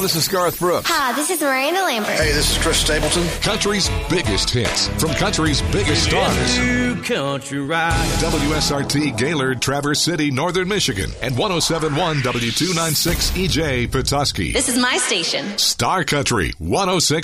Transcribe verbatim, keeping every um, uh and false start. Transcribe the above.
this is Garth Brooks. Hi, this is Miranda Lambert. Hey, this is Chris Stapleton. Country's biggest hits from country's biggest stars. Country ride. W S R T Gaylord, Traverse City, Northern Michigan, and one oh seven point one W two ninety-six E J Petoskey. This is my station. Star Country one oh six.